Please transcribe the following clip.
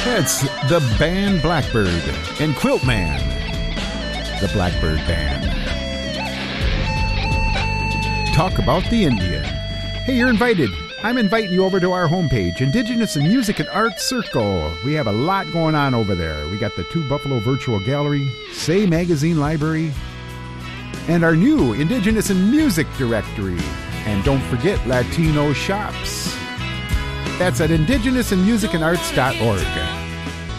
That's the band Blackbird and Quiltman, the Blackbird Band. Talk about the Indian. Hey, you're invited. I'm inviting you over to our homepage, Indigenous and Music and Arts Circle. We have a lot going on over there. We got the 2 Buffalo Virtual Gallery, Say Magazine Library, and our new Indigenous and Music Directory. And don't forget Latino Shops. That's at indigenous and music and arts.org.